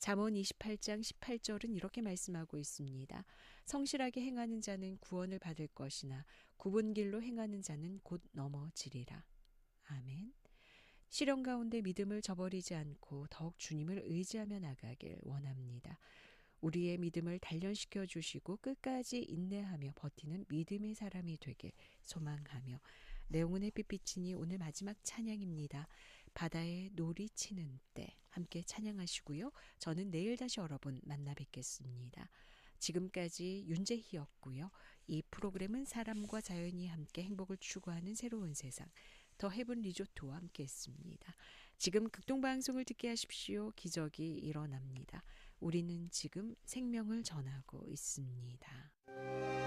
잠언 28장 18절은 이렇게 말씀하고 있습니다. 성실하게 행하는 자는 구원을 받을 것이나 굽은 길로 행하는 자는 곧 넘어지리라. 아멘. 시련 가운데 믿음을 저버리지 않고 더욱 주님을 의지하며 나가길 원합니다. 우리의 믿음을 단련시켜 주시고 끝까지 인내하며 버티는 믿음의 사람이 되길 소망하며, 내용은 햇빛 비치니 오늘 마지막 찬양입니다. 바다에 놀이 치는 때 함께 찬양하시고요. 저는 내일 다시 여러분 만나 뵙겠습니다. 지금까지 윤재희였고요. 이 프로그램은 사람과 자연이 함께 행복을 추구하는 새로운 세상, 더 헤븐 리조트와 함께했습니다. 지금 극동방송을 듣게 하십시오. 기적이 일어납니다. 우리는 지금 생명을 전하고 있습니다.